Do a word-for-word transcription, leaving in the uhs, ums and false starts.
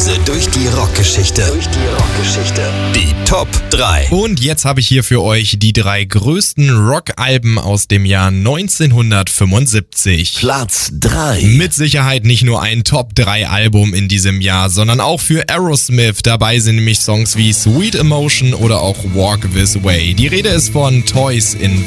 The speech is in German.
Reise durch die Rockgeschichte. Durch die Rockgeschichte. Die Top drei. Und jetzt habe ich hier für euch die drei größten Rockalben aus dem Jahr neunzehnhundertfünfundsiebzig. Platz drei. Mit Sicherheit nicht nur ein Top drei Album in diesem Jahr, sondern auch für Aerosmith. Dabei sind nämlich Songs wie Sweet Emotion oder auch Walk This Way. Die Rede ist von Toys in